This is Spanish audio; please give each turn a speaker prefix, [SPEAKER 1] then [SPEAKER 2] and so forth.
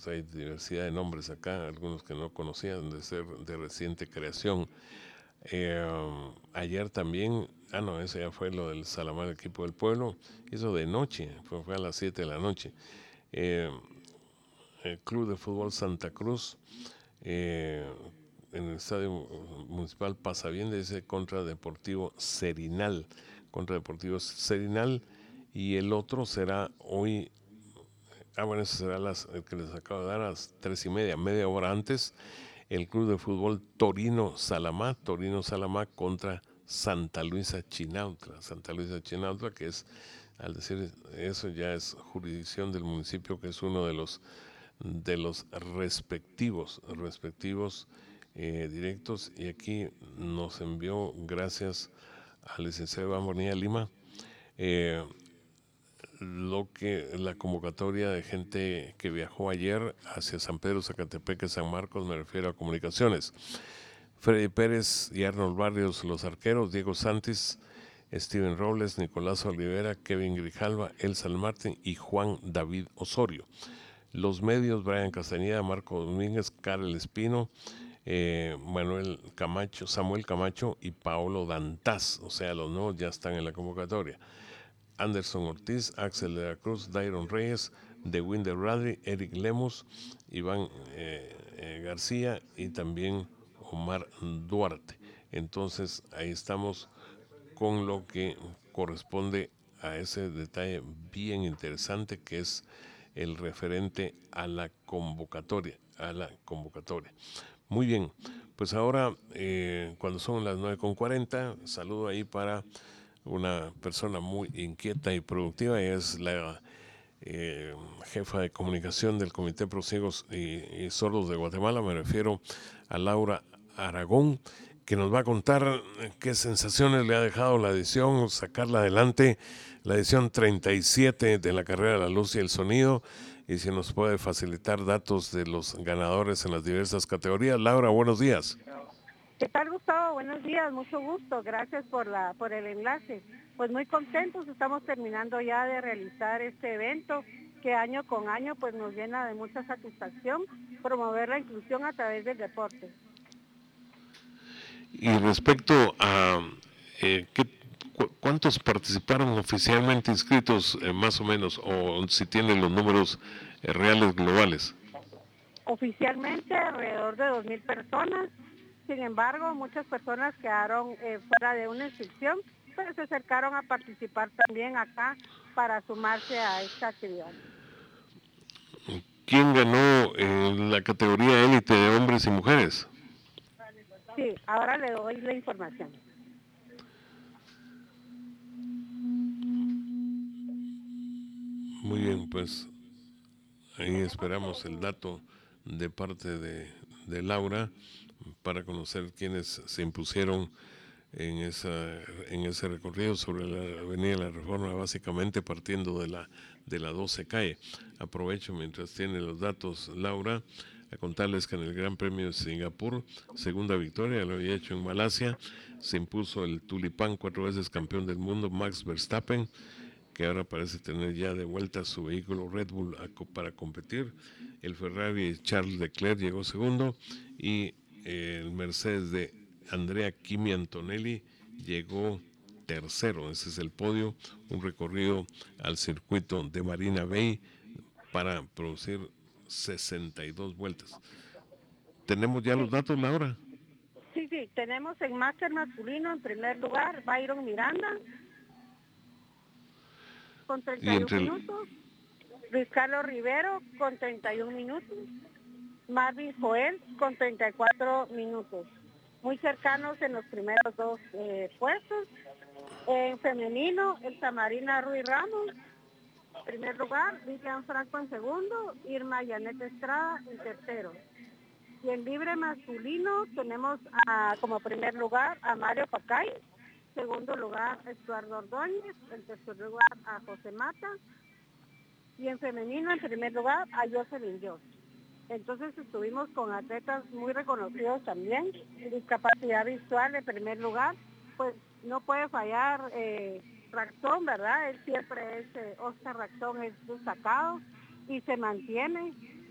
[SPEAKER 1] pues hay diversidad de nombres acá, algunos que no conocían de ser de reciente creación. Ayer también, no, ese ya fue lo del Salamar, equipo del pueblo, hizo de noche, fue a las 7 de la noche. Eh, el Club de Fútbol Santa Cruz, eh, en el Estadio Municipal Pasavienda, dice contra Deportivo Serinal, y el otro será hoy. Bueno, eso será el que les acabo de dar a las 3:30, media hora antes, el Club de Fútbol Torino Salamá contra Santa Luisa Chinautla, que es, al decir eso, ya es jurisdicción del municipio, que es uno de los respectivos directos, y aquí nos envió, gracias al licenciado Iván Bonilla Lima, eh, lo que la convocatoria de gente que viajó ayer hacia San Pedro, Zacatepeque, San Marcos, me refiero a comunicaciones. Freddy Pérez y Arnold Barrios, los arqueros, Diego Santis, Steven Robles, Nicolás Olivera, Kevin Grijalva, Elsa Martín y Juan David Osorio. Los medios, Brian Castañeda, Marco Domínguez, Karel Espino, Samuel Camacho y Paolo Dantas. O sea, los nuevos ya están en la convocatoria. Anderson Ortiz, Axel de la Cruz, Dairon Reyes, De Winder Radley, Eric Lemus, Iván García y también Omar Duarte. Entonces ahí estamos con lo que corresponde a ese detalle bien interesante, que es el referente a la convocatoria. Muy bien, pues ahora cuando son las 9:40, saludo ahí para una persona muy inquieta y productiva, y es la jefa de comunicación del Comité Pro Ciegos y Sordos de Guatemala, me refiero a Laura Aragón, que nos va a contar qué sensaciones le ha dejado la edición, sacarla adelante, la edición 37 de la carrera de la luz y el sonido, y si nos puede facilitar datos de los ganadores en las diversas categorías. Laura, buenos días.
[SPEAKER 2] ¿Qué tal, Gustavo? Buenos días, mucho gusto. Gracias por el enlace. Pues muy contentos, estamos terminando ya de realizar este evento que año con año pues nos llena de mucha satisfacción promover la inclusión a través del deporte.
[SPEAKER 1] Y respecto a ¿cuántos participaron oficialmente inscritos, más o menos, o si tienen los números reales globales?
[SPEAKER 2] Oficialmente alrededor de 2,000 personas. Sin embargo, muchas personas quedaron fuera de una inscripción, pero se acercaron a participar también acá para sumarse a esta actividad.
[SPEAKER 1] ¿Quién ganó en la categoría élite de hombres y mujeres?
[SPEAKER 2] Sí, ahora le doy la información.
[SPEAKER 1] Muy bien, pues ahí esperamos el dato de parte de Laura para conocer quiénes se impusieron en ese recorrido sobre la Avenida de la Reforma, básicamente partiendo de la 12 calle. Aprovecho mientras tiene los datos Laura a contarles que en el Gran Premio de Singapur, segunda victoria, lo había hecho en Malasia, se impuso el tulipán, 4 veces campeón del mundo, Max Verstappen, que ahora parece tener ya de vuelta su vehículo Red Bull para competir. El Ferrari Charles Leclerc llegó segundo, y el Mercedes de Andrea Kimi Antonelli llegó tercero. Ese es el podio, un recorrido al circuito de Marina Bay para producir 62 vueltas. ¿Tenemos ya los datos, Laura?
[SPEAKER 2] Sí, tenemos en máster masculino en primer lugar Byron Miranda con 31 minutos, Luis Carlos Rivero con 31 minutos, Marvin Joel con 34 minutos. Muy cercanos en los primeros dos puestos. En femenino, Elsa Marina Ruiz Ramos, en primer lugar, Vivian Franco en segundo, Irma Yanet Estrada en tercero. Y en libre masculino tenemos como primer lugar a Mario Pacay, segundo lugar a Eduardo Ordóñez, en tercer lugar a José Mata, y en femenino en primer lugar a Jocelyn Joss. Entonces estuvimos con atletas muy reconocidos también. Discapacidad visual en primer lugar, pues no puede fallar Ractón, ¿verdad? Él siempre es, Oscar Ractón es destacado y se mantiene